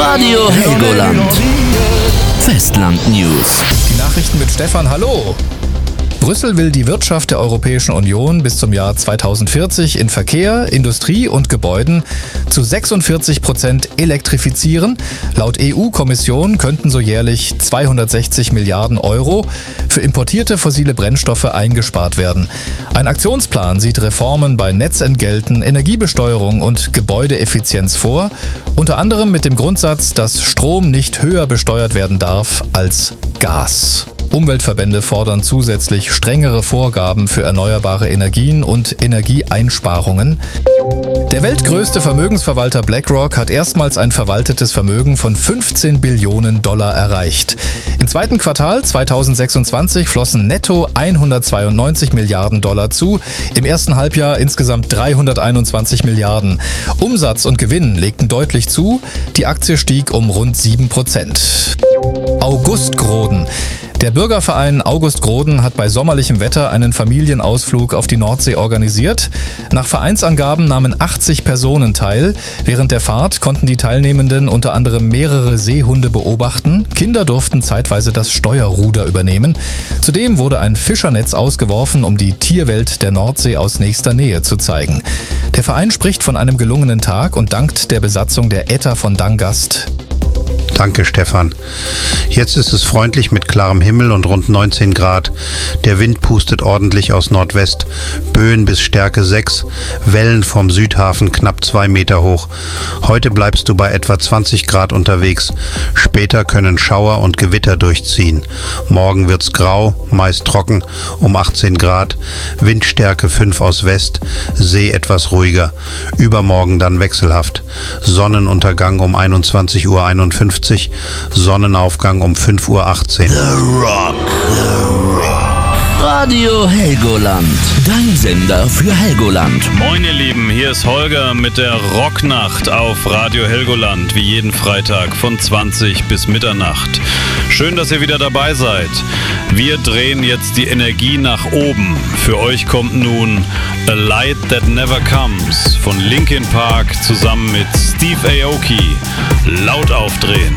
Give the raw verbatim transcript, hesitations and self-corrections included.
Radio Helgoland. Festland News. Die Nachrichten mit Stefan, hallo. Brüssel will die Wirtschaft der Europäischen Union bis zum Jahr zweitausendvierzig in Verkehr, Industrie und Gebäuden zu sechsundvierzig Prozent elektrifizieren. Laut E U-Kommission könnten so jährlich zweihundertsechzig Milliarden Euro für importierte fossile Brennstoffe eingespart werden. Ein Aktionsplan sieht Reformen bei Netzentgelten, Energiebesteuerung und Gebäudeeffizienz vor, unter anderem mit dem Grundsatz, dass Strom nicht höher besteuert werden darf als Gas. Umweltverbände fordern zusätzlich strengere Vorgaben für erneuerbare Energien und Energieeinsparungen. Der weltgrößte Vermögensverwalter BlackRock hat erstmals ein verwaltetes Vermögen von fünfzehn Billionen Dollar erreicht. Im zweiten Quartal zweitausendsechsundzwanzig flossen netto hundertzweiundneunzig Milliarden Dollar zu, im ersten Halbjahr insgesamt dreihunderteinundzwanzig Milliarden. Umsatz und Gewinn legten deutlich zu, die Aktie stieg um rund sieben Prozent. August Groden. Der Bürgerverein August Groden hat bei sommerlichem Wetter einen Familienausflug auf die Nordsee organisiert. Nach Vereinsangaben nahmen achtzig Personen teil. Während der Fahrt konnten die Teilnehmenden unter anderem mehrere Seehunde beobachten. Kinder durften zeitweise das Steuerruder übernehmen. Zudem wurde ein Fischernetz ausgeworfen, um die Tierwelt der Nordsee aus nächster Nähe zu zeigen. Der Verein spricht von einem gelungenen Tag und dankt der Besatzung der Etta von Dangast. Danke, Stefan. Jetzt ist es freundlich mit klarem Himmel und rund neunzehn Grad. Der Wind pustet ordentlich aus Nordwest. Böen bis Stärke sechs. Wellen vom Südhafen knapp zwei Meter hoch. Heute bleibst du bei etwa zwanzig Grad unterwegs. Später können Schauer und Gewitter durchziehen. Morgen wird's grau, meist trocken, um achtzehn Grad. Windstärke fünf aus West. See etwas ruhiger. Übermorgen dann wechselhaft. Sonnenuntergang um einundzwanzig Uhr einundfünfzig. Sonnenaufgang um fünf Uhr achtzehn. The Rock. The Rock. Radio Helgoland. Dein Sender für Helgoland. Moin ihr Lieben, hier ist Holger mit der Rocknacht auf Radio Helgoland, wie jeden Freitag von zwanzig bis Mitternacht. Schön, dass ihr wieder dabei seid. Wir drehen jetzt die Energie nach oben. Für euch kommt nun A Light That Never Comes von Linkin Park zusammen mit Steve Aoki. Laut aufdrehen.